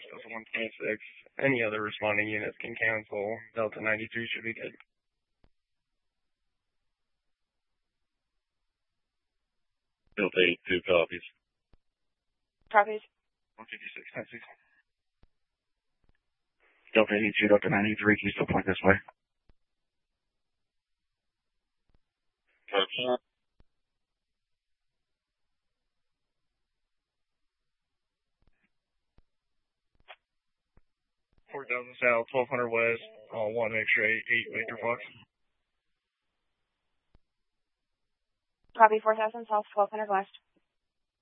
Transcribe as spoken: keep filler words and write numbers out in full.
Delta one twenty-six. Any other responding units can cancel. Delta ninety-three should be good. Delta eighty-two copies. Copies. one fifty-six, ten six. Delta eighty-two, Delta ninety-three, can you still point this way? Copy. four thousand south, twelve hundred west, uh, one extra eight, eight Victor Fox. Copy, four thousand south, twelve hundred west.